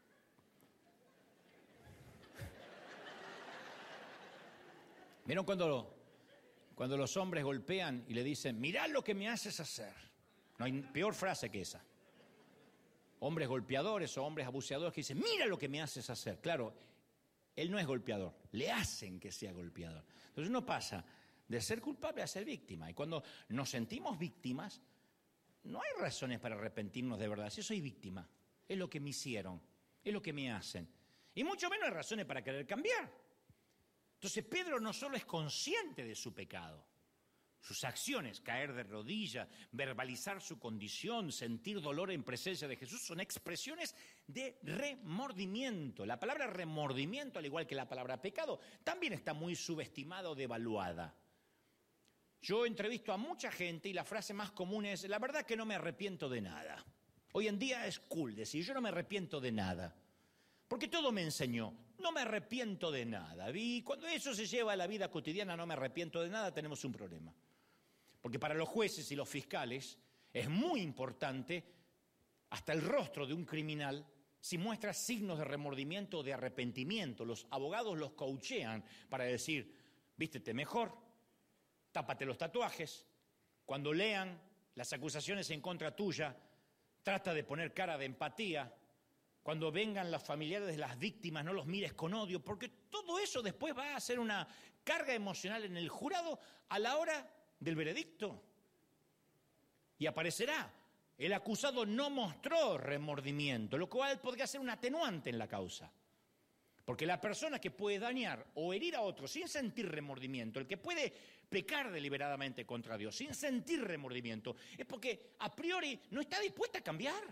¿Vieron cuando, cuando los hombres golpean y le dicen, mirá lo que me haces hacer? No hay peor frase que esa. Hombres golpeadores o hombres abusadores que dicen, mira lo que me haces hacer. Claro, él no es golpeador, le hacen que sea golpeador. Entonces uno pasa de ser culpable a ser víctima. Y cuando nos sentimos víctimas, no hay razones para arrepentirnos de verdad. Si soy víctima, es lo que me hicieron, es lo que me hacen. Y mucho menos hay razones para querer cambiar. Entonces Pedro no solo es consciente de su pecado, sus acciones, caer de rodillas, verbalizar su condición, sentir dolor en presencia de Jesús, son expresiones de remordimiento. La palabra remordimiento, al igual que la palabra pecado, también está muy subestimada o devaluada. Yo entrevisto a mucha gente y la frase más común es, la verdad que no me arrepiento de nada. Hoy en día es cool decir, yo no me arrepiento de nada. Porque todo me enseñó, no me arrepiento de nada. Y cuando eso se lleva a la vida cotidiana, no me arrepiento de nada, tenemos un problema. Porque para los jueces y los fiscales es muy importante, hasta el rostro de un criminal, si muestra signos de remordimiento o de arrepentimiento. Los abogados los coachean para decir, vístete mejor, tápate los tatuajes. Cuando lean las acusaciones en contra tuya, trata de poner cara de empatía. Cuando vengan los familiares de las víctimas, no los mires con odio, porque todo eso después va a ser una carga emocional en el jurado a la hora del veredicto. Y aparecerá, el acusado no mostró remordimiento, lo cual podría ser un atenuante en la causa. Porque la persona que puede dañar o herir a otro sin sentir remordimiento, el que puede pecar deliberadamente contra Dios sin sentir remordimiento, es porque a priori no está dispuesta a cambiar.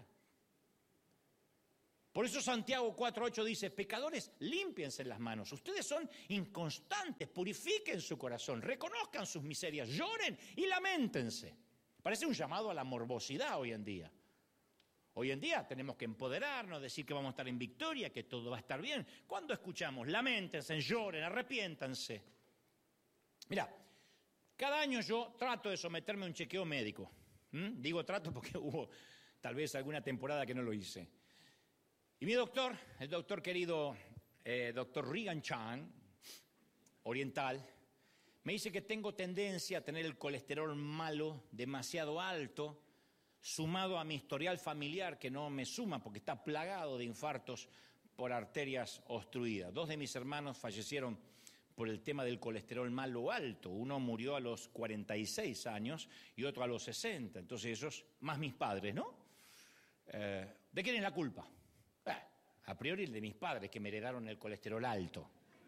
Por eso Santiago cuatro ocho dice, pecadores, límpiense las manos. Ustedes son inconstantes, purifiquen su corazón, reconozcan sus miserias, lloren y lamentense. Parece un llamado a la morbosidad hoy en día. Hoy en día tenemos que empoderarnos, decir que vamos a estar en victoria, que todo va a estar bien. ¿Cuándo escuchamos? Lamentense, lloren, arrepiéntanse. Mira, cada año yo trato de someterme a un chequeo médico. ¿Mm? Digo trato porque hubo tal vez alguna temporada que no lo hice. Y mi doctor, el doctor querido, eh, doctor Regan Chan, oriental, me dice que tengo tendencia a tener el colesterol malo demasiado alto, sumado a mi historial familiar que no me suma porque está plagado de infartos por arterias obstruidas. Dos de mis hermanos fallecieron por el tema del colesterol malo alto. Uno murió a los cuarenta y seis años y otro a los sesenta. Entonces esos, más mis padres, ¿no? Eh, ¿De quién es la culpa? Eh, a priori el de mis padres, que me heredaron el colesterol alto.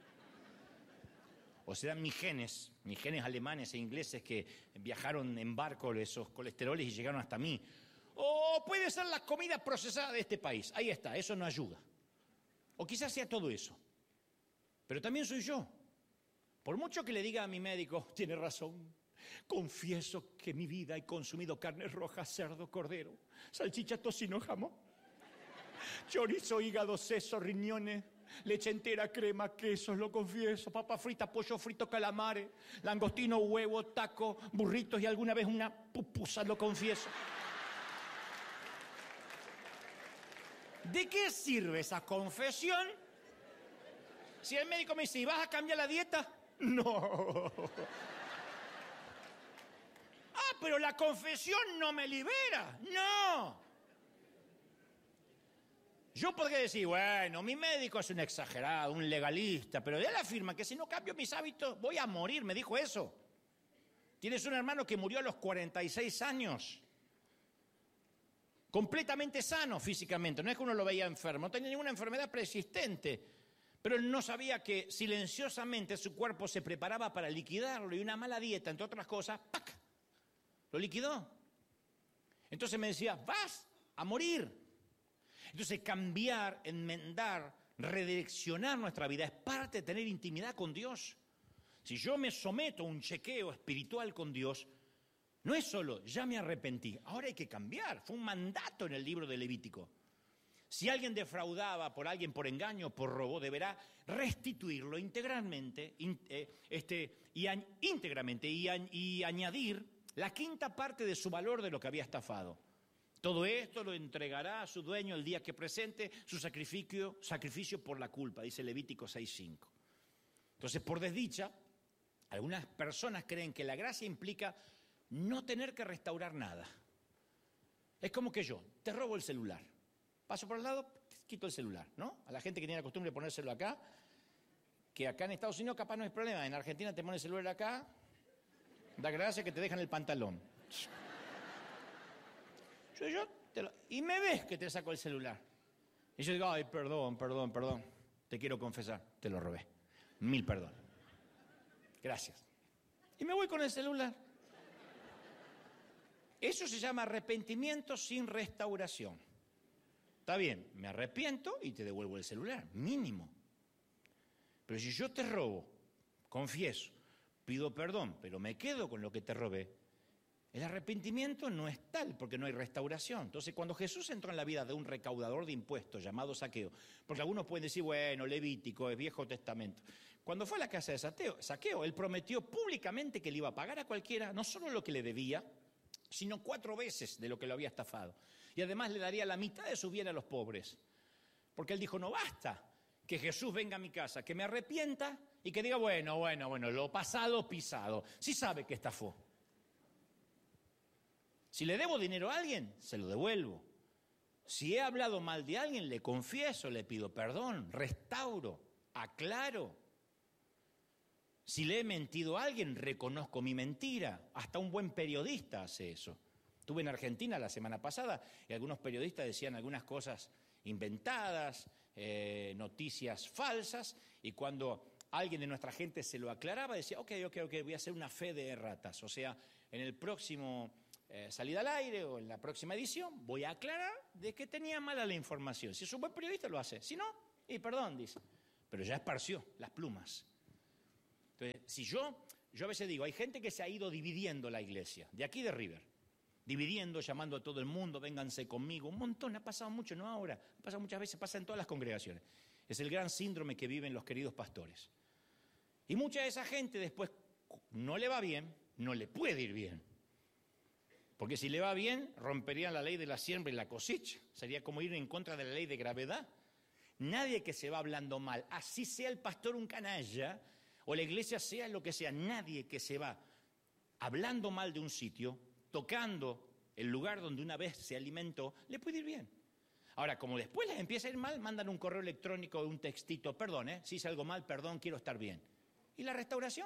O serán mis genes, mis genes alemanes e ingleses que viajaron en barco esos colesteroles y llegaron hasta mí. O puede ser la comida procesada de este país. Ahí está, eso no ayuda. O quizás sea todo eso. Pero también soy yo. Por mucho que le diga a mi médico, tiene razón, confieso que en mi vida he consumido carne roja, cerdo, cordero, salchicha, tocino, jamón, chorizo, hígado, seso, riñones, leche entera, crema, quesos, lo confieso, papa frita, pollo frito, calamares, langostino, huevo, taco, burritos y alguna vez una pupusa, lo confieso. ¿De qué sirve esa confesión? Si el médico me dice, ¿y vas a cambiar la dieta? No. Ah, pero la confesión no me libera. No. Yo podría decir, bueno, mi médico es un exagerado, un legalista, pero él afirma que si no cambio mis hábitos voy a morir, me dijo eso. Tienes un hermano que murió a los cuarenta y seis años, completamente sano físicamente, no es que uno lo veía enfermo, no tenía ninguna enfermedad preexistente, pero él no sabía que silenciosamente su cuerpo se preparaba para liquidarlo y una mala dieta, entre otras cosas, ¡pac!, lo liquidó. Entonces me decía, vas a morir. Entonces cambiar, enmendar, redireccionar nuestra vida es parte de tener intimidad con Dios. Si yo me someto a un chequeo espiritual con Dios, no es solo, ya me arrepentí, ahora hay que cambiar. Fue un mandato en el libro de Levítico. Si alguien defraudaba por alguien por engaño, por robo, deberá restituirlo integralmente, in, eh, este, y a, íntegramente y, a, y añadir la quinta parte de su valor de lo que había estafado. Todo esto lo entregará a su dueño el día que presente su sacrificio, sacrificio por la culpa, dice Levítico seis cinco. Entonces, por desdicha, algunas personas creen que la gracia implica no tener que restaurar nada. Es como que yo te robo el celular. Paso por el lado, quito el celular, ¿no? A la gente que tiene la costumbre de ponérselo acá, que acá en Estados Unidos capaz no es problema, en Argentina te pones el celular acá, da gracia que te dejan el pantalón. Yo, yo, te lo, y me ves que te saco el celular. Y yo digo, ay, perdón, perdón, perdón, te quiero confesar, te lo robé. Mil perdón. Gracias. Y me voy con el celular. Eso se llama arrepentimiento sin restauración. Está bien, me arrepiento y te devuelvo el celular, mínimo. Pero si yo te robo, confieso, pido perdón, pero me quedo con lo que te robé, el arrepentimiento no es tal porque no hay restauración. Entonces, cuando Jesús entró en la vida de un recaudador de impuestos llamado Saqueo, porque algunos pueden decir, bueno, Levítico, es Viejo Testamento. Cuando fue a la casa de Saqueo, Saqueo, él prometió públicamente que le iba a pagar a cualquiera, no solo lo que le debía, sino cuatro veces de lo que lo había estafado. Y además le daría la mitad de su bien a los pobres. Porque él dijo, no basta que Jesús venga a mi casa, que me arrepienta y que diga, bueno, bueno, bueno, lo pasado, pisado. Sí sabe que estafó. Si le debo dinero a alguien, se lo devuelvo. Si he hablado mal de alguien, le confieso, le pido perdón, restauro, aclaro. Si le he mentido a alguien, reconozco mi mentira. Hasta un buen periodista hace eso. Estuve en Argentina la semana pasada y algunos periodistas decían algunas cosas inventadas, eh, noticias falsas, y cuando alguien de nuestra gente se lo aclaraba, decía, ok, ok, ok, voy a hacer una fe de erratas. O sea, en el próximo eh, salida al aire o en la próxima edición voy a aclarar de que tenía mala la información. Si es un buen periodista lo hace, si no, y perdón, dice. Pero ya esparció las plumas. Entonces, si yo, yo a veces digo, hay gente que se ha ido dividiendo la iglesia, de aquí de River, dividiendo, llamando a todo el mundo, vénganse conmigo, un montón, ha pasado mucho, no ahora, ha pasado muchas veces, pasa en todas las congregaciones. Es el gran síndrome que viven los queridos pastores. Y mucha de esa gente después no le va bien, no le puede ir bien. Porque si le va bien, romperían la ley de la siembra y la cosecha. Sería como ir en contra de la ley de gravedad. Nadie que se va hablando mal, así sea el pastor un canalla, o la iglesia sea lo que sea, nadie que se va hablando mal de un sitio, tocando el lugar donde una vez se alimentó, le puede ir bien. Ahora, como después les empieza a ir mal, mandan un correo electrónico o un textito, perdón, ¿eh? Si hice algo mal, perdón, quiero estar bien. ¿Y la restauración?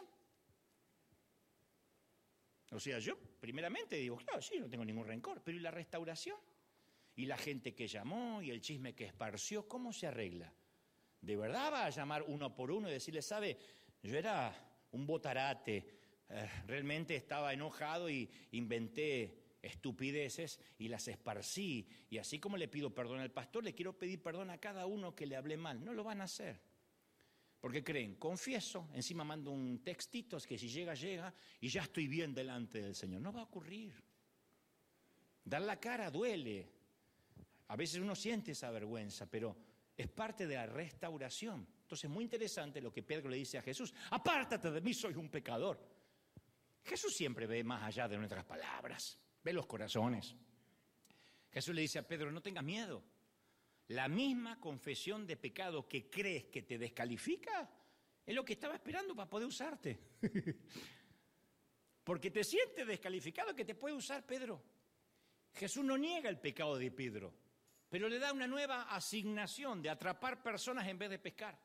O sea, yo primeramente digo, claro, sí, no tengo ningún rencor, pero ¿y la restauración? ¿Y la gente que llamó y el chisme que esparció, cómo se arregla? ¿De verdad va a llamar uno por uno y decirle, sabe, yo era un botarate, eh, realmente estaba enojado y inventé estupideces y las esparcí, y así como le pido perdón al pastor, le quiero pedir perdón a cada uno que le hablé mal? No lo van a hacer. Porque creen, confieso, encima mando un textito, es que si llega, llega, y ya estoy bien delante del Señor. No va a ocurrir. Dar la cara duele. A veces uno siente esa vergüenza, pero es parte de la restauración. Entonces es muy interesante lo que Pedro le dice a Jesús. Apártate de mí, soy un pecador. Jesús siempre ve más allá de nuestras palabras, ve los corazones. Jesús le dice a Pedro, no tengas miedo. La misma confesión de pecado que crees que te descalifica es lo que estaba esperando para poder usarte. Porque te sientes descalificado que te puede usar Pedro. Jesús no niega el pecado de Pedro, pero le da una nueva asignación de atrapar personas en vez de pescar.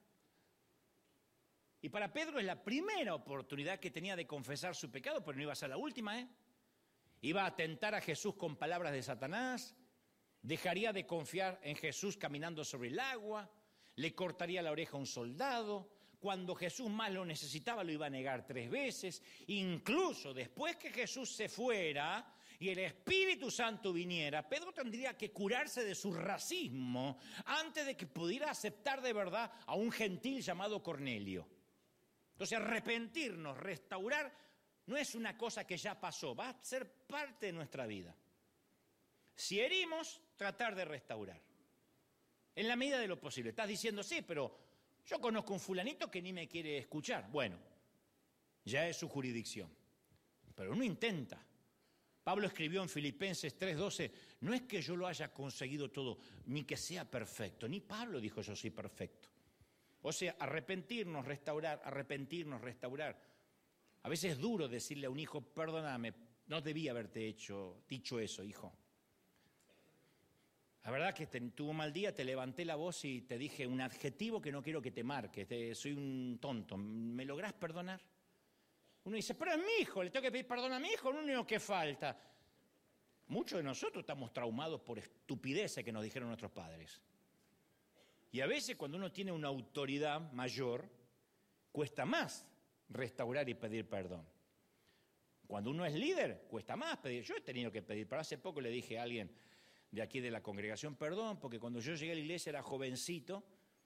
Y para Pedro es la primera oportunidad que tenía de confesar su pecado, pero no iba a ser la última, ¿eh? Iba a tentar a Jesús con palabras de Satanás, dejaría de confiar en Jesús caminando sobre el agua, le cortaría la oreja a un soldado, cuando Jesús más lo necesitaba lo iba a negar tres veces, incluso después que Jesús se fuera y el Espíritu Santo viniera, Pedro tendría que curarse de su racismo antes de que pudiera aceptar de verdad a un gentil llamado Cornelio. Entonces arrepentirnos, restaurar, no es una cosa que ya pasó, va a ser parte de nuestra vida. Si herimos, tratar de restaurar. En la medida de lo posible. Estás diciendo, sí, pero yo conozco un fulanito que ni me quiere escuchar. Bueno, ya es su jurisdicción. Pero uno intenta. Pablo escribió en Filipenses tres doce, no es que yo lo haya conseguido todo, ni que sea perfecto. Ni Pablo dijo yo soy perfecto. O sea, arrepentirnos, restaurar, arrepentirnos, restaurar. A veces es duro decirle a un hijo, perdóname, no debía haberte hecho, dicho eso, hijo. La verdad que te, tuvo un mal día, te levanté la voz y te dije un adjetivo que no quiero que te marques, te, soy un tonto, ¿me lográs perdonar? Uno dice, pero es mi hijo, le tengo que pedir perdón a mi hijo, lo único que falta. Muchos de nosotros estamos traumados por estupideces que nos dijeron nuestros padres. Y a veces cuando uno tiene una autoridad mayor, cuesta más restaurar y pedir perdón. Cuando uno es líder, cuesta más pedir. Yo he tenido que pedir, pero hace poco le dije a alguien de aquí de la congregación, perdón, porque cuando yo llegué a la iglesia era jovencito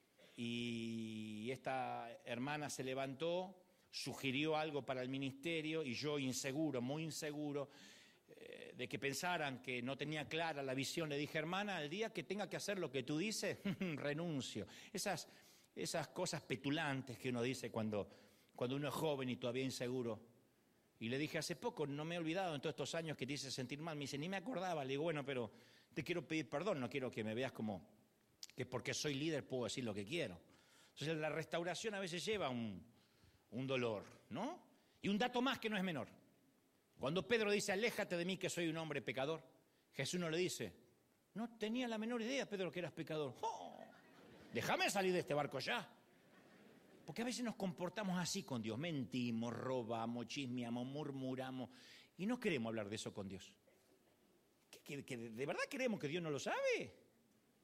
y esta hermana se levantó, sugirió algo para el ministerio y yo inseguro, muy inseguro, eh, de que pensaran que no tenía clara la visión, le dije, hermana, el día que tenga que hacer lo que tú dices, renuncio. Esas, esas cosas petulantes que uno dice cuando, cuando uno es joven y todavía inseguro. Y le dije, hace poco, no me he olvidado en todos estos años que te hice sentir mal. Me dice, ni me acordaba. Le digo, bueno, pero te quiero pedir perdón, no quiero que me veas como que porque soy líder puedo decir lo que quiero. Entonces la restauración a veces lleva un, un dolor, ¿no? Y un dato más que no es menor. Cuando Pedro dice, aléjate de mí que soy un hombre pecador, Jesús no le dice, no tenía la menor idea, Pedro, que eras pecador. ¡Oh! Déjame salir de este barco ya. Porque a veces nos comportamos así con Dios, mentimos, robamos, chismeamos, murmuramos y no queremos hablar de eso con Dios. ¿Que, que, que de verdad creemos que Dios no lo sabe?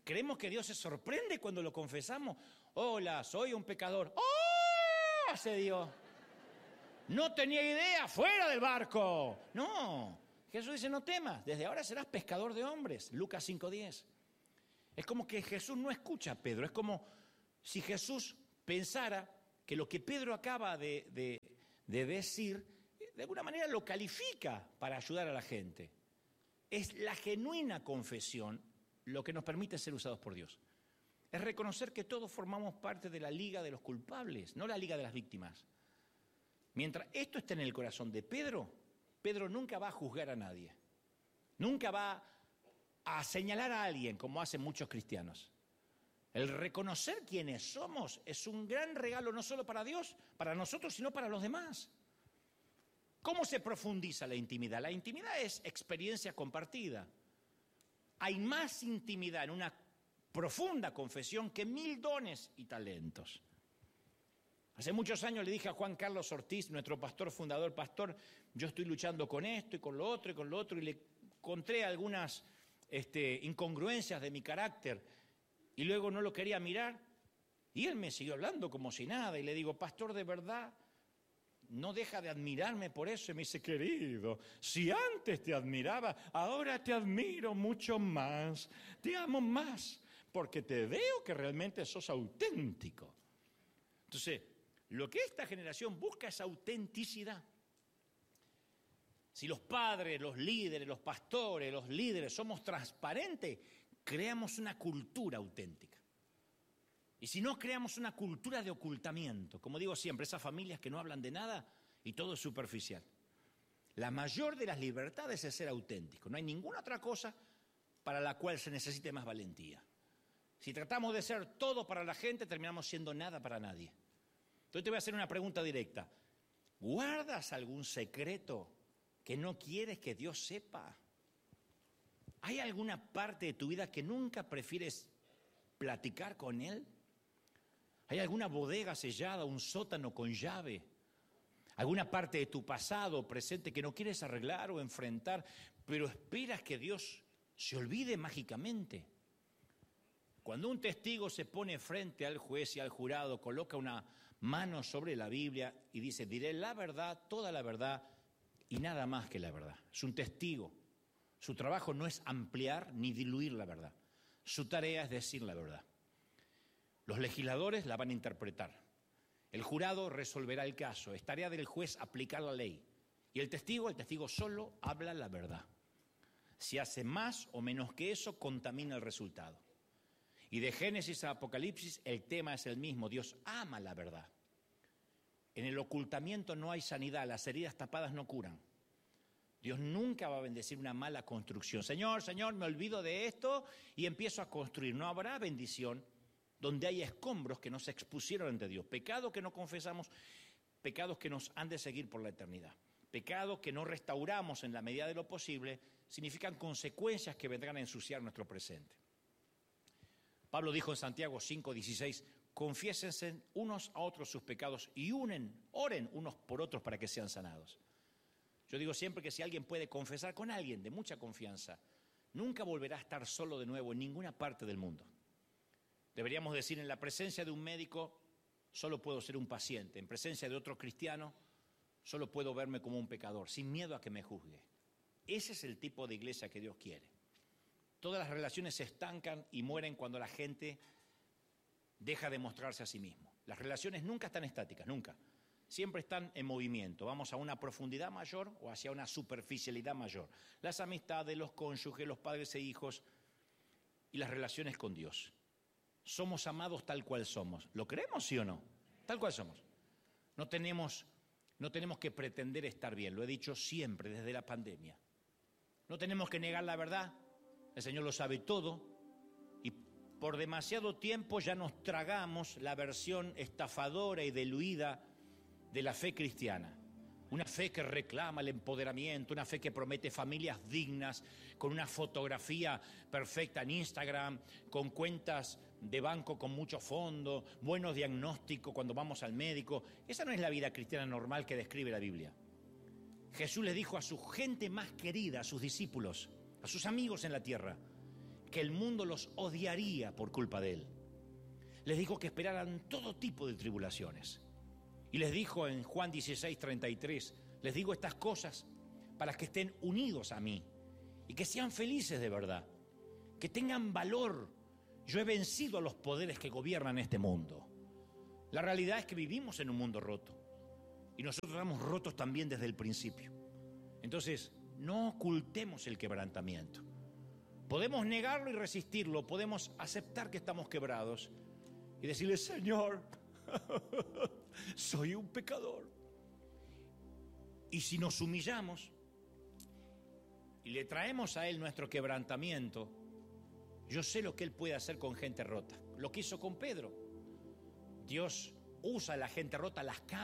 creemos que Dios se sorprende cuando lo confesamos. Hola, soy un pecador. ¡Oh! Se dio. No tenía idea, fuera del barco. No, Jesús dice, no temas, desde ahora serás pescador de hombres. Lucas cinco diez. Es como que Jesús no escucha a Pedro. Es como si Jesús pensara que lo que Pedro acaba de, de, de decir, de alguna manera lo califica para ayudar a la gente. Es la genuina confesión lo que nos permite ser usados por Dios. Es reconocer que todos formamos parte de la liga de los culpables, no la liga de las víctimas. Mientras esto esté en el corazón de Pedro, Pedro nunca va a juzgar a nadie. Nunca va a señalar a alguien como hacen muchos cristianos. El reconocer quiénes somos es un gran regalo no solo para Dios, para nosotros, sino para los demás. ¿Cómo se profundiza la intimidad? La intimidad es experiencia compartida. Hay más intimidad en una profunda confesión que mil dones y talentos. Hace muchos años le dije a Juan Carlos Ortiz, nuestro pastor fundador, pastor, yo estoy luchando con esto y con lo otro y con lo otro, y le encontré algunas este, incongruencias de mi carácter, y luego no lo quería mirar, y él me siguió hablando como si nada, y le digo, pastor, de verdad, no deja de admirarme por eso. Y me dice, querido, si antes te admiraba, ahora te admiro mucho más, te amo más, porque te veo que realmente sos auténtico. Entonces, lo que esta generación busca es autenticidad. Si los padres, los líderes, los pastores, los líderes somos transparentes, creamos una cultura auténtica. Y si no, creamos una cultura de ocultamiento. Como digo siempre, esas familias que no hablan de nada y todo es superficial. La mayor de las libertades es ser auténtico. No hay ninguna otra cosa para la cual se necesite más valentía. Si tratamos de ser todo para la gente, terminamos siendo nada para nadie. Entonces te voy a hacer una pregunta directa. ¿Guardas algún secreto que no quieres que Dios sepa? ¿Hay alguna parte de tu vida que nunca prefieres platicar con Él? ¿Hay alguna bodega sellada, un sótano con llave? ¿Alguna parte de tu pasado o presente que no quieres arreglar o enfrentar, pero esperas que Dios se olvide mágicamente? Cuando un testigo se pone frente al juez y al jurado, coloca una mano sobre la Biblia y dice, diré la verdad, toda la verdad y nada más que la verdad. Es un testigo. Su trabajo no es ampliar ni diluir la verdad. Su tarea es decir la verdad. Los legisladores la van a interpretar. El jurado resolverá el caso. Es tarea del juez aplicar la ley. Y el testigo, el testigo solo habla la verdad. Si hace más o menos que eso, contamina el resultado. Y de Génesis a Apocalipsis el tema es el mismo. Dios ama la verdad. En el ocultamiento no hay sanidad. Las heridas tapadas no curan. Dios nunca va a bendecir una mala construcción. Señor, Señor, me olvido de esto y empiezo a construir. No habrá bendición donde hay escombros que nos expusieron ante Dios. Pecados que no confesamos, pecados que nos han de seguir por la eternidad. Pecados que no restauramos en la medida de lo posible, significan consecuencias que vendrán a ensuciar nuestro presente. Pablo dijo en Santiago cinco dieciséis, confiésense unos a otros sus pecados y unen, oren unos por otros para que sean sanados. Yo digo siempre que si alguien puede confesar con alguien de mucha confianza, nunca volverá a estar solo de nuevo en ninguna parte del mundo. Deberíamos decir, en la presencia de un médico, solo puedo ser un paciente. En presencia de otro cristiano, solo puedo verme como un pecador, sin miedo a que me juzgue. Ese es el tipo de iglesia que Dios quiere. Todas las relaciones se estancan y mueren cuando la gente deja de mostrarse a sí mismo. Las relaciones nunca están estáticas, nunca. Siempre están en movimiento. Vamos a una profundidad mayor o hacia una superficialidad mayor. Las amistades, los cónyuges, los padres e hijos y las relaciones con Dios. Somos amados tal cual somos. ¿Lo creemos, sí o no? Tal cual somos. No tenemos, no tenemos que pretender estar bien. Lo he dicho siempre desde la pandemia. No tenemos que negar la verdad. El Señor lo sabe todo. Y por demasiado tiempo ya nos tragamos la versión estafadora y diluida de la fe cristiana. Una fe que reclama el empoderamiento, una fe que promete familias dignas, con una fotografía perfecta en Instagram, con cuentas de banco con mucho fondo, buenos diagnósticos cuando vamos al médico. Esa no es la vida cristiana normal que describe la Biblia. Jesús le dijo a su gente más querida, a sus discípulos, a sus amigos en la tierra, que el mundo los odiaría por culpa de Él. Les dijo que esperaran todo tipo de tribulaciones. Y les dijo en Juan dieciséis, treinta y tres, les digo estas cosas para que estén unidos a mí y que sean felices de verdad, que tengan valor. Yo he vencido a los poderes que gobiernan este mundo. La realidad es que vivimos en un mundo roto y nosotros estamos rotos también desde el principio. Entonces, no ocultemos el quebrantamiento. Podemos negarlo y resistirlo, podemos aceptar que estamos quebrados y decirle: Señor, soy un pecador. Y si nos humillamos y le traemos a Él nuestro quebrantamiento, yo sé lo que Él puede hacer con gente rota. Lo que hizo con Pedro. Dios usa a la gente rota, las cambia.